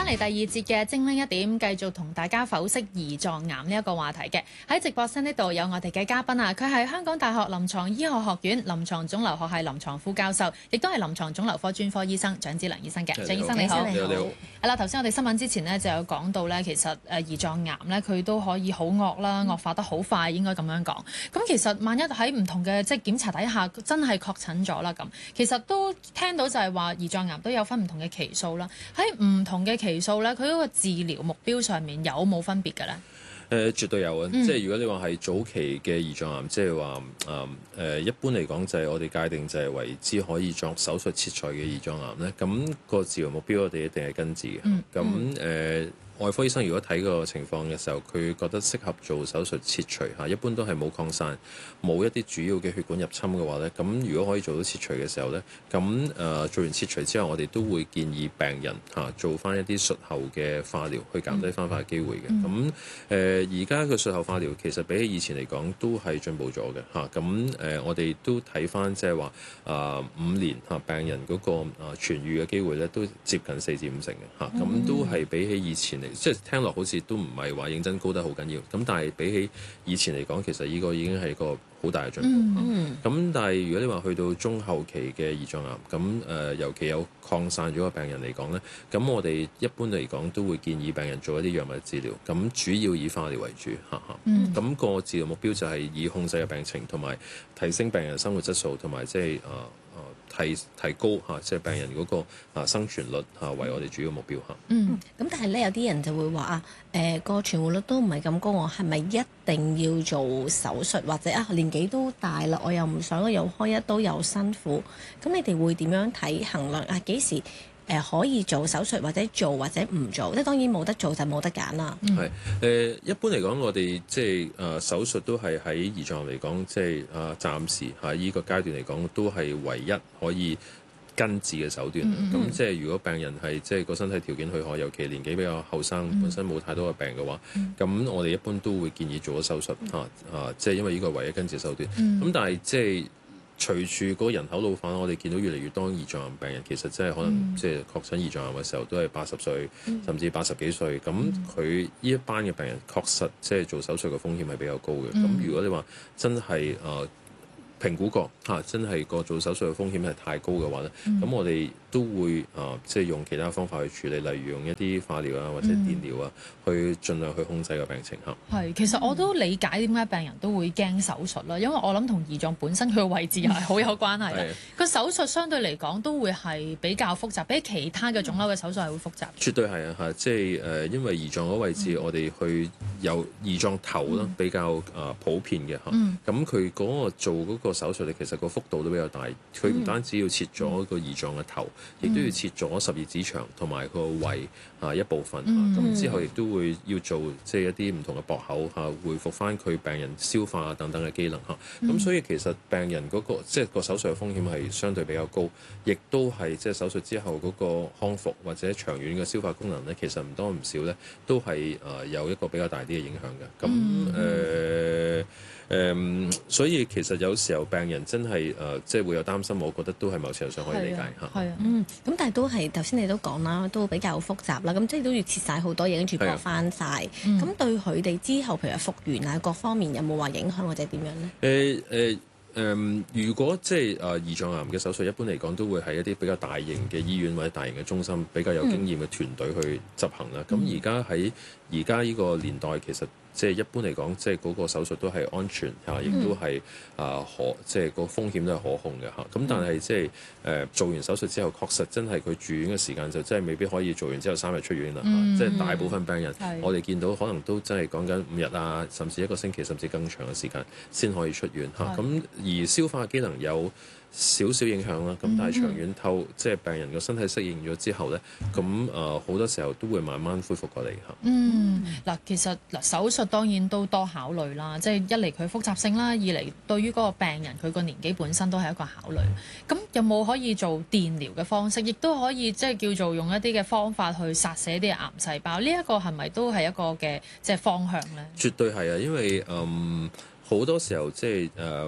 翻嚟第二節嘅精靈一點，繼續同大家剖析胰臟癌呢一個話題嘅。喺直播室呢度有我哋嘅嘉賓啊，佢係香港大學臨床醫學學院臨床腫瘤學系臨床副教授，亦都係臨床腫瘤科專科醫生蔣梓良醫生嘅。蔣醫生你好。 你好。 係啦，頭先我哋新聞之前呢就有講到咧，其實胰臟癌咧佢都可以好惡啦，惡化得好快，應該咁樣講。咁其實萬一喺唔同嘅即係檢查底下真係確診咗啦，咁其實都聽到就係話胰臟癌都有分唔同嘅期數啦。喺唔同嘅期數咧，佢嗰個治療目標上面有冇分別嘅咧？ 絕對有啊！即係如果你話係早期嘅胰臟癌，即係話一般嚟講就係我哋界定就係為之可以作手術切除嘅胰臟癌咧。咁個治療目標我哋一定係根治嘅。咁外科醫生如果睇個情況嘅時候，佢覺得適合做手術切除嚇，一般都係冇擴散、冇一啲主要嘅血管入侵嘅話咧，咁如果可以做到切除嘅時候咧，咁做完切除之後，我哋都會建議病人做翻一啲術後嘅化療，去減低翻發嘅機會嘅。咁而家嘅術後化療其實比起以前嚟講都係進步咗嘅嚇。咁我哋都睇翻即係話5年病人嗰個痊愈嘅機會咧，都接近4至5成嘅嚇。咁都係比起以前即係聽落好似都唔係話認真高得好緊要，咁但係比起以前嚟講，其實呢個已經係一個好大嘅進步。咁但係如果你話去到中後期嘅胰臟癌，咁尤其有擴散咗嘅病人嚟講咧，咁我哋一般嚟講都會建議病人做一啲藥物治療，咁主要以化療為主嚇。咁個治療目標就係以控制嘅病情，同埋提升病人生活質素，同埋即係提高即係病人嗰個生存率為我哋主要目標嚇。 咁但係咧有啲人就會話個存活率都唔係咁高，我係咪一定要做手術，或者年紀都大啦，我又唔想又開一刀又辛苦，咁你哋會點樣睇衡量幾時可以做手術或者做或者唔做？即係當然冇得做就冇得揀啦。 一般嚟講，我哋即係手術都係喺胰臟嚟講，即係暫時喺呢個階段嚟講，都係唯一可以根治嘅手段。咁即係如果病人係即係個身體條件許可，尤其年紀比較後生，本身冇太多嘅病嘅話，咁我哋一般都會建議做咗手術即係因為呢個係唯一根治手段。咁但係即係隨住嗰個人口老化，我哋見到越嚟越多胰臟癌病人，其實真係可能即係確診胰臟癌嘅時候都係80歲，甚至80幾歲。咁佢呢一班嘅病人確實即係做手術嘅風險係比較高嘅。咁如果你話真係評估過真係個做手術嘅風險係太高嘅話咧，咁我哋都會即係用其他方法去處理，例如用一啲化療或者電療去盡量去控制個病情嚇。 係，其實我都理解點解病人都會驚手術啦，因為我諗同胰臟本身佢嘅位置係好有關係啦。個手術相對嚟講都會係比較複雜，比其他嘅腫瘤嘅手術係會複雜。 絕對係啊，即係因為胰臟嗰位置，我哋去有胰臟頭啦，比較普遍嘅嚇。咁佢嗰個做嗰個手術咧，其實個幅度都比較大。佢唔單止要切咗個胰臟嘅頭，亦都要切咗十二指腸同埋個胃一部分。咁之後亦都會要做即係一啲唔同嘅駁口恢復翻佢病人消化等等嘅機能嚇。咁所以其實病人嗰個即係個手術嘅風險係相對比較高，亦都係即係手術之後嗰個康復或者長遠嘅消化功能咧，其實唔多唔少咧，都係有一個比較大啲嘅影響嘅。咁所以其實有時候病人真係即係會有擔心，我覺得都係某程度上可以理解嚇。 咁但係都係頭先你都講啦，都比較複雜啦。咁即係都要切晒好多嘢，跟住駁翻晒。咁對佢哋之後，譬如復原各方面有冇話影響或者點樣咧？ 如果即係胰臟癌嘅手術，一般嚟講都會係一啲比較大型嘅醫院或者大型嘅中心，比較有經驗嘅團隊去執行啦。咁而家呢個年代，其實即係一般嚟講，即係嗰個手術都係安全亦都係即係個風險都係可控嘅嚇。咁但係即係做完手術之後，確實真係佢住院嘅時間就真係未必可以做完之後3日出院啦。即係大部分病人，我哋見到可能都真係講緊5日甚至1個星期，甚至更長嘅時間先可以出院嚇。咁而消化機能有少少影響啦，咁但係長遠即係病人個身體適應咗之後咧，咁好多時候都會慢慢恢復過嚟嚇。 其實手術當然都多考慮啦，即係一嚟佢複雜性啦，二嚟對於嗰個病人佢個年紀本身都係一個考慮。咁有冇可以做電療嘅方式，亦都可以即係叫做用一啲嘅方法去殺死啲嘅癌細胞？呢一個係咪都係一個嘅即係方向咧？ 絕對係啊，因為好多時候即係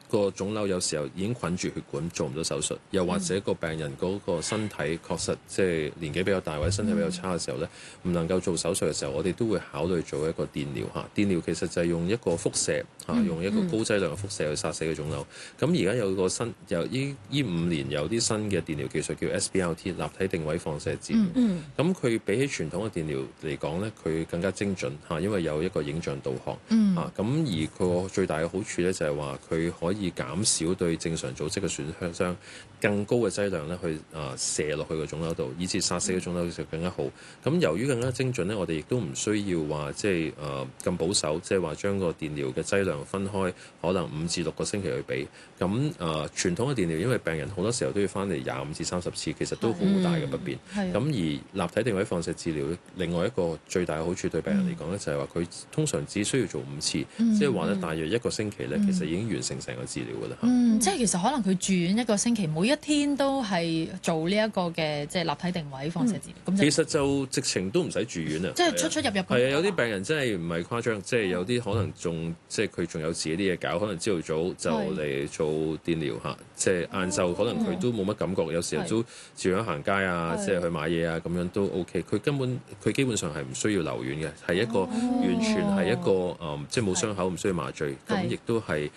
個腫瘤有時候已經捆住血管，做唔到手術，又或者個病人嗰個身體確實即係年紀比較大或者身體比較差嘅時候咧，唔能夠做手術嘅時候，我哋都會考慮做一個電療嚇。電療其實就係用一個輻射嚇，用一個高劑量嘅輻射去殺死個腫瘤。咁而家有個新由呢5年有啲新嘅電療技術叫 SBRT 立體定位放射治療。咁佢比起傳統嘅電療嚟講咧，佢更加精準嚇，因為有一個影像導航嚇。咁而佢個最大嘅好處咧就係話佢可以減少對正常組織嘅損傷，更高嘅劑量咧去射落去個腫瘤度，以致殺死嘅腫瘤就更加好。咁由於更加精準咧，我哋亦都唔需要話即係咁保守，即係話將個電療嘅劑量分開，可能5至6個星期去俾。咁傳統嘅電療，因為病人好多時候都要翻嚟25至30次，其實都好大嘅不便。咁而立體定位放射治療，另外一個最大嘅好處對病人嚟講咧，就係話佢通常只需要做5次，即係話咧大約1個星期咧，其實已經完成成個治療㗎啦。 即係其實可能佢住院1個星期，每一天都係做呢一個嘅即係立體定位放射治療。 其實就直情都唔使住院啊！ 即係出入入。 係啊，有啲病人真係唔係誇張，即係有啲可能仲即係佢仲有自己啲嘢搞，可能朝頭早就嚟做電療嚇，即係晏晝可能佢都冇乜感覺，有時候都照樣行街啊，即係去買嘢啊，咁樣都 OK。佢基本上係唔需要留院嘅，係一個完全係一個即係冇傷口，唔需要麻醉，咁亦都係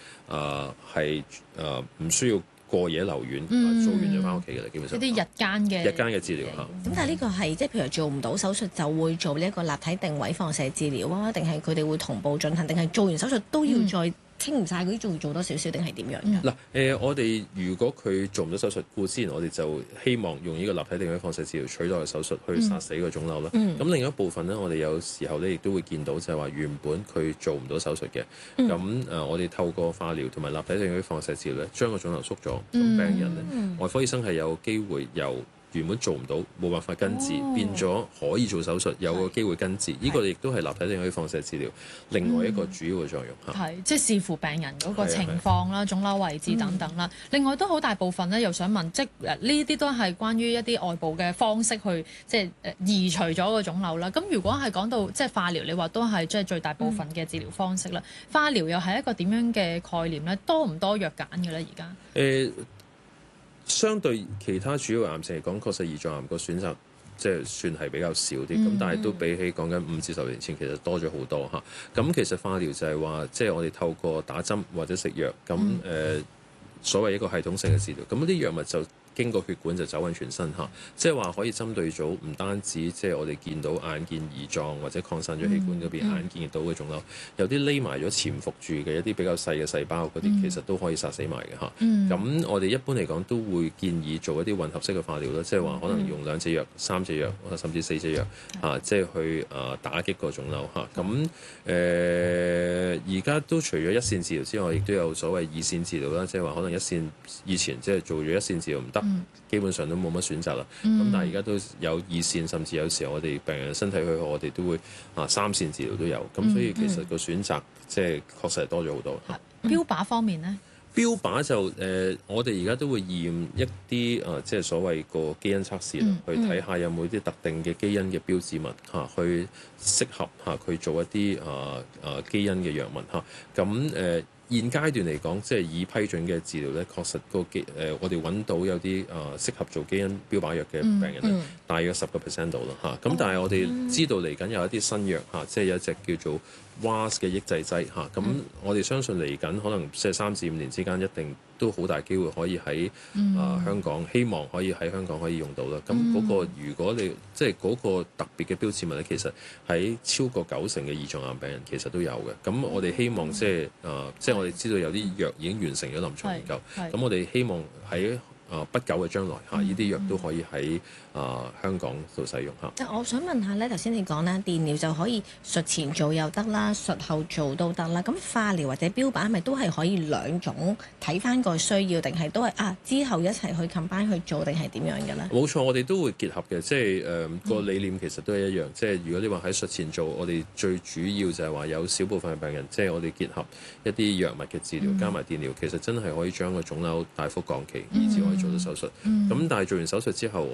唔需要過夜留院，做完就翻屋企嘅啦，基本上。 一啲日間嘅治療嚇。 咁但係呢個係即係譬如做唔到手術就會做呢一個立體定位放射治療啊，定係佢哋會同步進行，定係做完手術都要再清唔晒嗰啲，仲要做多少少，定係點樣㗎？ 嗱我哋如果佢做唔到手術，固之然我哋就希望用呢個立體定位放射治療取代個手術去殺死個腫瘤啦。咁另一部分咧，我哋有時候咧亦都會見到就係話原本佢做唔到手術嘅，咁我哋透過化療同埋立體定位放射治療咧，將個腫瘤縮咗，咁病人咧外科醫生係有機會由原本做唔到，冇辦法根治，變咗可以做手術，有個機會根治。呢個亦都係立體定位放射治療另外一個主要嘅作用嚇。 係，即係視乎病人嗰個情況啦、腫瘤位置等等啦。另外都好大部分咧，又想問，即係呢啲都係關於一啲外部嘅方式去即係移除咗個腫瘤啦。咁如果係講到即係化療，你話都係即係最大部分嘅治療方式啦。化療又係一個點樣嘅概念咧？多唔多藥揀嘅咧？而家？ 相對其他主要癌症嚟講，確實胰臟癌個選擇即係算係比較少啲，咁但係都比起講緊5至10年前，其實多咗好多嚇。咁其實化療就係話，即係我哋透過打針或者食藥，咁所謂一個系統性嘅治療，咁啲藥物就經過血管就走緊全身嚇，即係話可以針對咗唔單止即係我哋見到眼見胰臟或者擴散咗器官嗰邊眼見到嘅腫瘤，有啲匿埋咗潛伏住嘅一啲比較細嘅細胞嗰啲，其實都可以殺死埋嘅嚇。咁我哋一般嚟講都會建議做一啲混合式嘅化療啦，即係話可能用2隻藥、3隻藥，甚至4隻藥嚇，即係去打擊個腫瘤嚇。咁而家都除咗一線治療之外，亦都有所謂二線治療啦，即係話可能一線以前即係做咗一線治療唔得。基本上都冇乜選擇啦，咁但係而家都有二線，甚至有時候我哋病人身體許可，我哋都會3線治療都有，咁所以其實個選擇即係確實係多咗好多。 標靶方面呢？ 標靶就我哋而家都會驗一啲即係所謂個基因測試去睇下有冇啲特定嘅基因嘅標誌物去適合去做一啲基因嘅藥物咁現階段嚟講，即係已批准嘅治療咧，確實我哋揾到有啲適合做基因標靶藥嘅病人咧，大約10% 度啦嚇。咁但係我哋知道嚟緊有一啲新藥即係有一隻叫做 RAS 嘅抑制劑嚇。咁我哋相信嚟緊可能即係3至5年之間，一定都好大機會可以喺香港，希望可以喺香港可以用到啦。咁嗰個如果你即係嗰個特別嘅標誌物咧，其實喺超過90%嘅胰臟癌病人其實都有嘅。咁我哋希望即係我哋知道有啲藥已經完成咗臨床研究，咁我哋希望喺不久嘅將來呢啲藥都可以喺香港度使用嚇。 但我想問下咧，頭先你講啦，電療就可以術前做又得啦，術後做都得啦。咁化療或者標靶係咪都係可以兩種睇翻個需要，定係都係之後一齊去 combine 去做，定係點樣嘅咧？ 冇錯，我哋都會結合嘅，即係個理念其實都係一樣。即係如果你話喺術前做，我哋最主要就係話有少部分嘅病人，即係我哋結合一啲藥物嘅治療加埋電療，其實真係可以將個腫瘤大幅降期，以至可以做到手術。咁但係做完手術之後，我哋亦都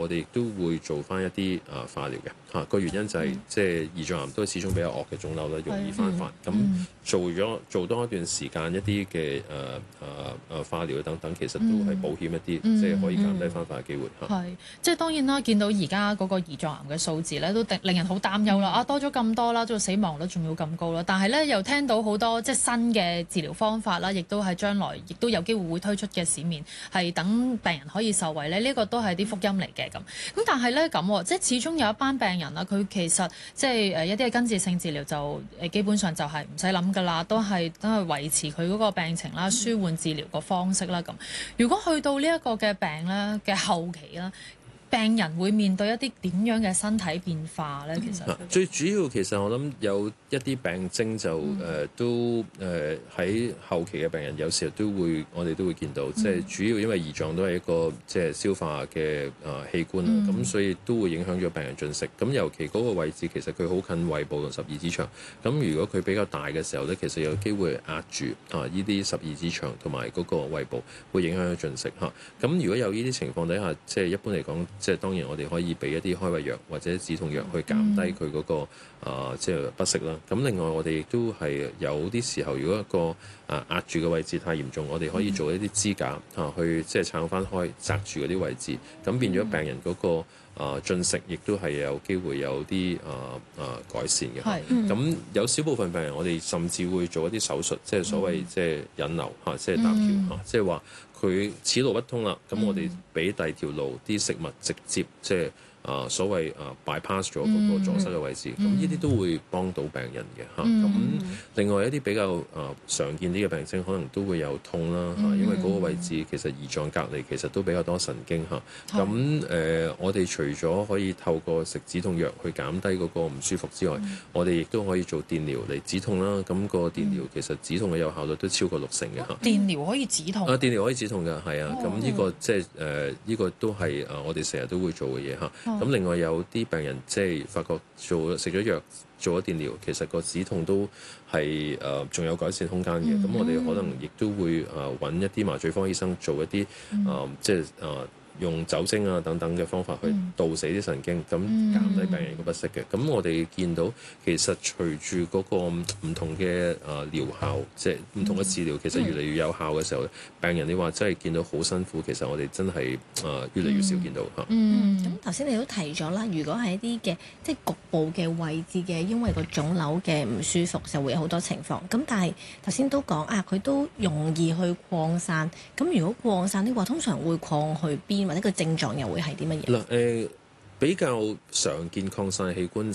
會做翻一啲化療嘅嚇。個原因就係即係胰臟癌都係始終比較惡嘅腫瘤啦，容易翻發。咁做多一段時間一啲嘅化療等等，其實都係保險一啲，即係可以減低翻發嘅機會嚇。 係，即係當然啦，見到而家嗰個胰臟癌嘅數字咧，都令人好擔憂啦。多咗咁多啦，個死亡率仲要咁高啦。但係咧，又聽到好多即係新嘅治療方法啦，亦都係將來亦都有機會會推出嘅市面，係等病人可以受惠咧。呢個都係啲福音嚟嘅咁。咁但係咧咁，即係始終有一班病人啦，佢其實即係一啲嘅根治性治療就基本上就係唔使諗㗎啦，都係維持佢嗰個病情啦，舒緩治療個方式啦咁。如果去到呢一個嘅病咧嘅後期啦，病人會面對一啲點樣嘅身體變化咧？其實最主要其實我諗有一啲病徵就都喺後期嘅病人有時候我哋都會見到，即係主要因為胰臟都係一個即係消化嘅器官啦，咁所以都會影響咗病人進食。咁尤其嗰個位置其實佢好近胃部同十二指腸，咁如果佢比較大嘅時候咧，其實有機會壓住呢啲十二指腸同埋嗰個胃部，會影響咗進食嚇。咁如果有呢啲情況底下，即係一般嚟講，即係當然我哋可以俾一啲開胃藥或者止痛藥去減低佢嗰個即係不適啦。咁另外我哋亦都係有啲時候，如果一個壓住嘅位置太嚴重，我哋可以做一啲支架去即係撐翻開紮住嗰啲位置，咁變咗病人嗰個進食亦都係有機會有啲改善嘅。咁有少部分病人我哋甚至會做一啲手術，即係所謂即係引流即係搭橋即係話佢此路不通啦，咁我哋俾第二條路啲食物直接即係所謂bypass 咗嗰個阻塞嘅位置，咁呢啲都會幫到病人嘅嚇。咁另外一啲比較常見啲嘅病徵，可能都會有痛啦嚇，因為嗰個位置其實胰臟隔離其實都比較多神經嚇。咁我哋除咗可以透過食止痛藥去減低嗰個唔舒服之外，我哋亦都可以做電療嚟止痛啦。咁個電療其實止痛嘅有效率都超過60%嘅嚇。 電療可以止痛？ 電療可以止痛㗎，係啊。咁呢個即係呢個都係我哋成日都會做嘅嘢嚇。咁另外有啲病人即係發覺食咗藥做咗電療，其實個止痛都係仲有改善空間嘅。咁我哋可能亦都會揾一啲麻醉科醫生做一啲即係用酒精等等嘅方法去導死啲神經，咁減低病人嘅不適嘅。咁我哋見到其實隨住嗰個唔同嘅療效，即係唔同嘅治療，其實越嚟越有效嘅時候，病人你話真係見到好辛苦，其實我哋真係越嚟越少見到嚇。 咁頭先你都提咗啦，如果係一啲嘅即係局部嘅位置嘅，因為個腫瘤嘅唔舒服，就會有好多情況。咁但係頭先都講佢都容易去擴散。咁如果擴散的話，通常會擴去邊？或者個症狀又會係啲乜嘢？ 比較常見擴散器官